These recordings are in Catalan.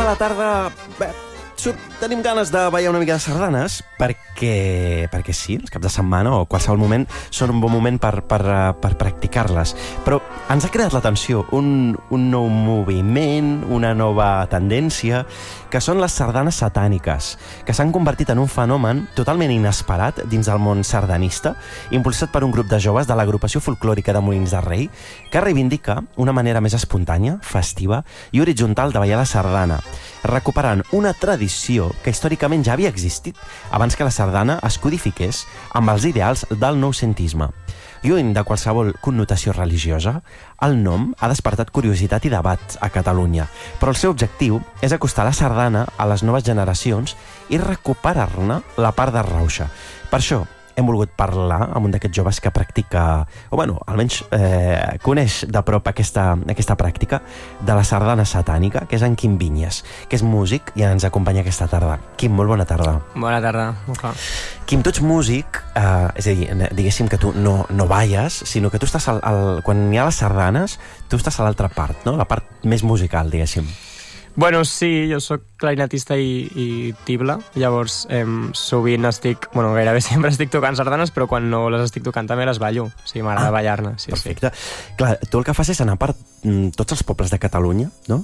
la tarda... Bé, tenim ganes de ballar una mica de sardanes perquè sí, els caps de setmana o qualsevol moment són un bon moment per practicar-les. Però ens ha creat l'atenció un nou moviment, una nova tendència, que són les sardanes satàniques, que s'han convertit en un fenomen totalment inesperat dins del món sardanista, impulsat per un grup de joves de l'agrupació folclòrica de Molins de Rei, que reivindica una manera més espontània, festiva i horitzontal de ballar la sardana, recuperant una tradició que històricament ja havia existit abans que la sardana es codifiqués amb els ideals del noucentisme. Lluny de qualsevol connotació religiosa, el nom ha despertat curiositat i debat a Catalunya, però el seu objectiu és acostar la sardana a les noves generacions i recuperar-ne la part de rauxa. Per això hem volgut parlar amb un d'aquests joves que practica, o bueno, almenys coneix de prop aquesta pràctica de la sardana satànica, que és en Quim Vinyes, que és músic i ens acompanya aquesta tarda. Quim, molt bona tarda. Bona tarda. Quim, tu ets músic, és a dir, diguéssim que tu no balles, sinó que tu estàs, quan hi ha les sardanes, tu estàs a l'altra part, no? La part més musical, diguéssim. Bueno, sí, jo sóc clarinetista i tible, llavors sovint gairebé sempre estic tocant sardanes, però quan no les estic tocant també les ballo, o sigui, m'agrada ballar-ne. Sí, perfecte. Sí. Clar, tu el que fas és anar per tots els pobles de Catalunya, no?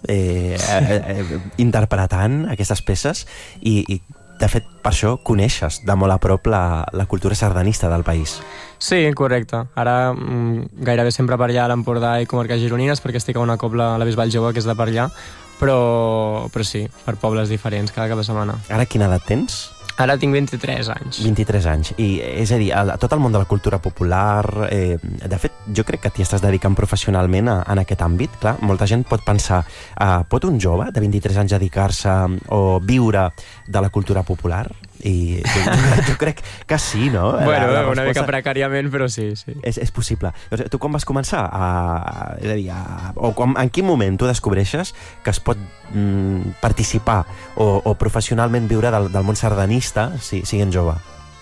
Interpretant aquestes peces i de fet, per això coneixes de molt a prop la cultura sardanista del país. Sí, correcte. Ara gairebé sempre per allà a l'Empordà i comarques gironines, perquè estic a una cobla a la Bisbal Jove, que és de per allà, però sí, per pobles diferents cada cap de setmana. Ara quina edat tens? Ara tinc 23 anys. 23 anys. I, és a dir, a tot el món de la cultura popular... de fet, jo crec que t'hi estàs dedicant professionalment en aquest àmbit. Clar, molta gent pot pensar, pot un jove de 23 anys dedicar-se o viure de la cultura popular? I jo crec que sí, no? Bueno, una mica precàriament, però sí. És possible. Tu quan vas començar? És a dir, en quin moment tu descobreixes que es pot participar o professionalment viure del món sardanista siguent jove?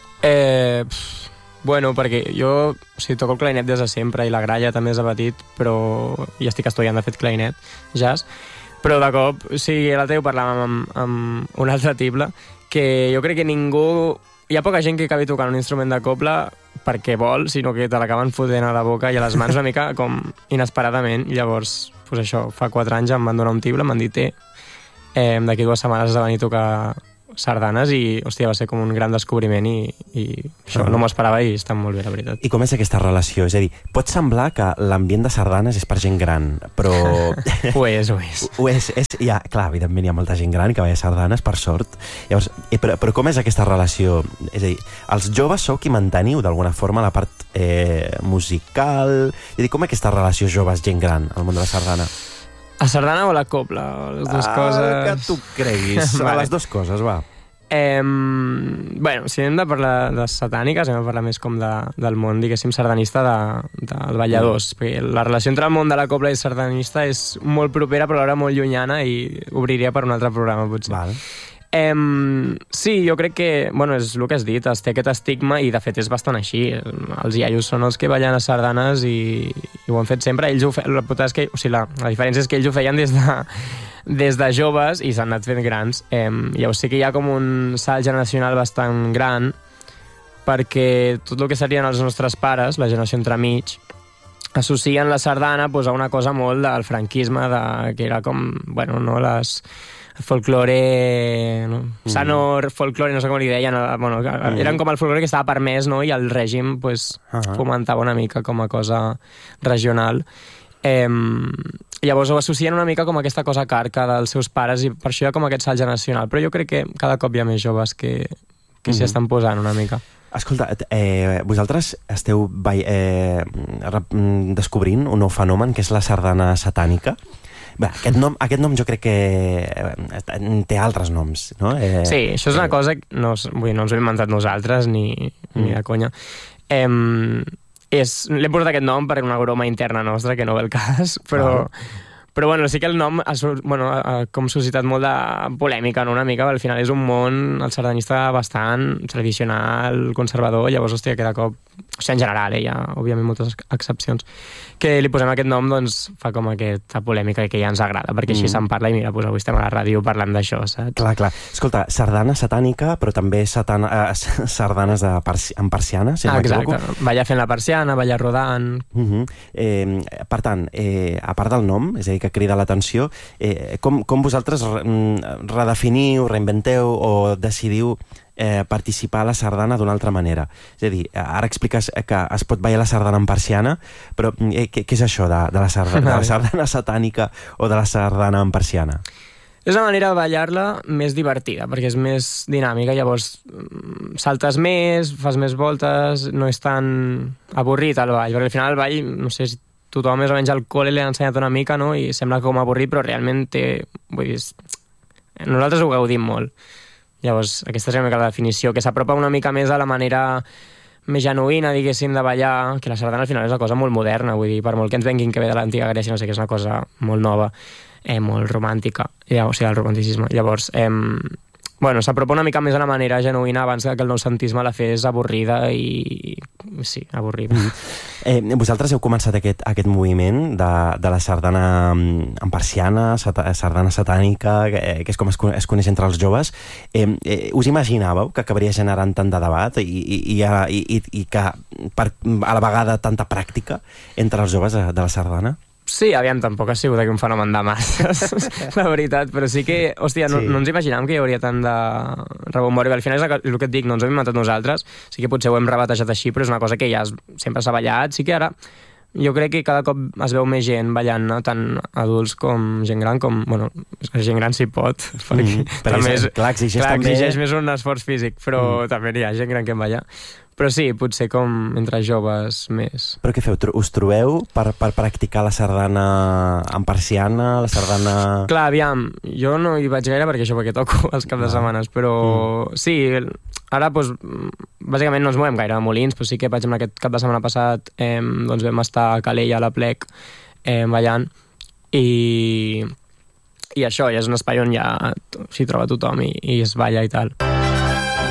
Bueno, perquè jo toco el clarinet des de sempre i la gralla també és de petit, però ja estic estudiant, de fet, clarinet, jazz, però de cop, l'altre dia ho parlàvem amb un altre tible, que jo crec que ningú... Hi ha poca gent que acabi tocant un instrument de cobla perquè vol, sinó que te l'acaben fotent a la boca i a les mans una mica com inesperadament. Llavors, doncs això, fa 4 anys em van donar un tible, m'han dit, d'aquí 2 setmanes has de venir a tocar sardanes i, hòstia, va ser com un gran descobriment i això no m'ho esperava i està molt bé, la veritat. I com és aquesta relació? És a dir, pot semblar que l'ambient de sardanes és per gent gran, però... Ho és. Ho és. Clar, evidentment hi ha molta gent gran que balla sardanes, per sort. Llavors, però com és aquesta relació? És a dir, els joves sou qui manteniu d'alguna forma la part musical? És a dir, com és aquesta relació joves-gent gran al món de la sardana? A sardana o a la cobla? Les dues coses... que tu creguis. Vale. A les dues coses, va. Bueno, si hem de parlar de satàniques, hem de parlar més com del món, diguéssim, sardanista del balladors. Perquè la relació entre el món de la cobla i sardanista és molt propera, però alhora molt llunyana i obriria per un altre programa, potser. Val. Sí, jo crec que, bueno, és el que has dit, es té aquest estigma i de fet és bastant així. Els iaios són els que ballen a sardanes i ho han fet sempre. Ells ho feien, la diferència és que ells ho feien des de joves i s'han anat fent grans. Llavors sí que hi ha com un salt generacional bastant gran perquè tot el que serien els nostres pares, la generació entremig, associen la sardana a una cosa molt del franquisme, que era com, bueno, no, les... folklore, no? Sanor, folklore, no sé com li deien, bueno, eren com el folklore que estava permès, no? I el règim fomentava una mica com a cosa regional. Llavors ho associen una mica com aquesta cosa carca dels seus pares i per això hi ha com aquest salt generacional, però jo crec que cada cop hi ha més joves que s'hi estan posant una mica. Escolta, vosaltres esteu descobrint un nou fenomen que és la sardana satànica. Bé, aquest nom jo crec que té altres noms, no? Sí, això és una cosa que no ens ho hem inventat nosaltres ni de conya. L'hem posat aquest nom per una broma interna nostra que no ve el cas, però bueno, sí que el nom ha com suscitat molt de polèmica, no? Una mica, al final és un món, el sardanista, bastant tradicional, conservador, llavors, hòstia, cada cop o sigui, en general, hi ha, òbviament, moltes excepcions, que li posem aquest nom, doncs, fa com aquesta polèmica que ja ens agrada, perquè així se'n parla i mira, doncs avui estem a la ràdio parlant d'això, saps? Clar. Escolta, sardana satànica, però també sardanes en persiana, si no m'equivoco. Exacte, ballar fent la persiana, ballar rodant... Per tant, a part del nom, és a dir, que crida l'atenció, com vosaltres redefiniu, reinventeu o decidiu participar a la sardana d'una altra manera? És a dir, ara expliques que es pot ballar la sardana en persiana, però què és això de la sardana satànica o de la sardana en persiana? És una manera de ballar-la més divertida, perquè és més dinàmica, llavors saltes més, fas més voltes, no és tan avorrit el ball, perquè al final el ball, no sé si tothom més o menys al col·le l'ha ensenyat una mica, no? I sembla com avorrit, però realment té... Vull dir, nosaltres ho gaudim molt. Llavors, aquesta és una mica la definició, que s'apropa una mica més a la manera més genuïna, diguéssim, de ballar, que la sardana al final és una cosa molt moderna, vull dir, per molt que ens venguin que ve de l'antiga Grècia, no sé, que és una cosa molt nova, molt romàntica, o sigui, el romanticisme. Llavors, s'apropa una mica més a la manera genuïna abans que el noucentisme la fes avorrida i... Sí, avorrida. Vosaltres heu començat aquest moviment de la sardana en persiana, sardana satànica, que és com es coneix entre els joves. Us imaginàveu que acabaria generant tant de debat i que a la vegada tanta pràctica entre els joves de la sardana? Sí, aviam, tampoc ha sigut aquí un fenomen de masses, la veritat, però sí que, hòstia, no ens imaginàvem que hi hauria tant de rebombori. Al final és el que et dic, no ens ho hem inventat nosaltres, sí que potser ho hem rebatejat així, però és una cosa que ja sempre s'ha ballat, sí que ara jo crec que cada cop es veu més gent ballant, no? Tant adults com gent gran, bueno, gent gran si pot, perquè també exigeix més un esforç físic, però també hi ha gent gran que en balla. Però sí, potser com entre joves més. Però què feu? Us trobeu per practicar la sardana en persiana, la sardana... Clar, aviam, jo no hi vaig gaire perquè toco els caps de setmanes, però sí, ara doncs, bàsicament no ens movem gaire a Molins, però sí que, per exemple, aquest cap de setmana passat doncs vam estar a Calella, a la Plec, ballant, i això ja és un espai on ja s'hi troba tothom i es balla i tal.